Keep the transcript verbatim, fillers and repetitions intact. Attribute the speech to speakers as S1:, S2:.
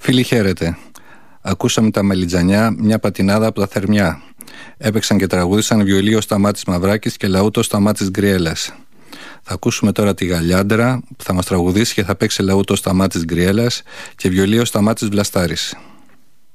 S1: Φίλοι, χαίρετε. Ακούσαμε τα Μελιτζανιά, μια πατινάδα από τα Θερμιά. Έπαιξαν και τραγούδισαν βιολί ο Σταμάτης Μαυράκης και λαούτο ο Σταμάτης Γκριέλας. Θα ακούσουμε τώρα τη Γαλιάντρα που θα μας τραγουδήσει και θα παίξει λαούτο ο Σταμάτης Γκριέλας και βιολί ο Σταμάτης Βλαστάρης.